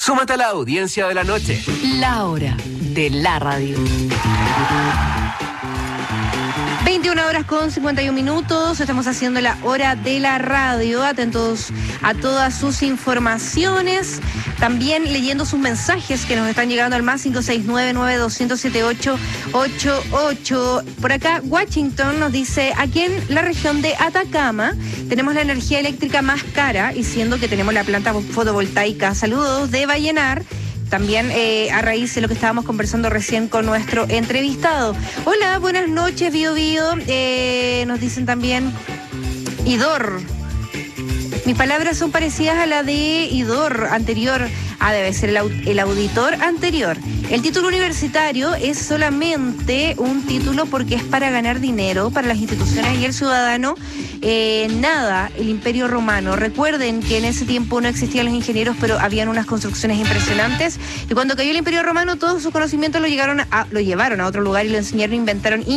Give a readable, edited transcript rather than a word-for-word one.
Súmate a la audiencia de la noche. La hora de la radio. 21:51. Estamos haciendo la hora de la radio. Atentos a todas sus informaciones. También leyendo sus mensajes que nos están llegando al más 569-207-888. Por acá, Washington nos dice: aquí en la región de Atacama tenemos la energía eléctrica más cara y siendo que tenemos la planta fotovoltaica. Saludos de Vallenar. También a raíz de lo que estábamos conversando recién con nuestro entrevistado. Hola, buenas noches, Bio Bio. Nos dicen también Idor. Mis palabras son parecidas a la de Idor anterior. Debe ser el auditor anterior. El título universitario es solamente un título porque es para ganar dinero para las instituciones y el ciudadano. Nada, el Imperio Romano. Recuerden que en ese tiempo no existían los ingenieros, pero habían unas construcciones impresionantes. Y cuando cayó el Imperio Romano, todos sus conocimientos lo llevaron a otro lugar y lo enseñaron, inventaron